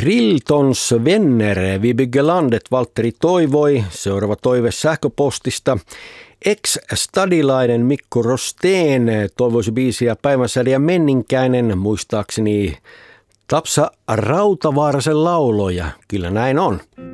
Triltons vänner, vi bygger landet, Valtteri toivoi. Seuraava toive sähköpostista. Ex-stadilainen Mikko Rosteen toivoisi biisiä Päivänsäde ja Menninkäinen, muistaakseni Tapsa Rautavaarasen lauloja. Kyllä näin on.